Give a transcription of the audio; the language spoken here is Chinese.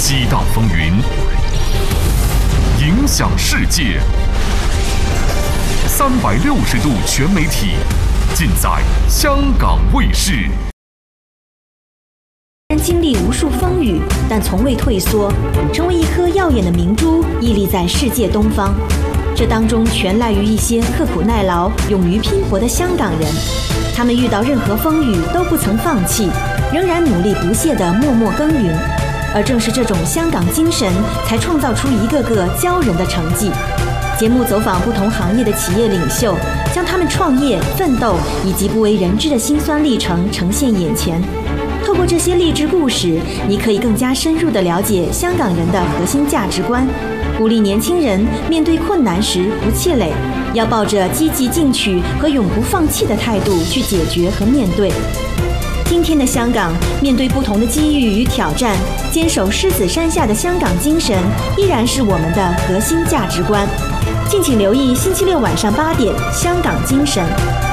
激荡风云，影响世界。360度全媒体，尽在香港卫视。 经历无数风雨，但从未退缩，成为一颗耀眼的明珠，屹立在世界东方。这当中全赖于一些刻苦耐劳、勇于拼搏的香港人。他们遇到任何风雨都不曾放弃，仍然努力不懈地默默耕耘。而正是这种香港精神，才创造出一个个骄人的成绩。节目走访不同行业的企业领袖，将他们创业、奋斗以及不为人知的辛酸历程呈现眼前。透过这些励志故事，你可以更加深入地了解香港人的核心价值观，鼓励年轻人面对困难时不气馁，要抱着积极进取和永不放弃的态度去解决和面对。今天的香港，面对不同的机遇与挑战，坚守狮子山下的香港精神依然是我们的核心价值观。敬请留意星期六晚上8点《香港精神》。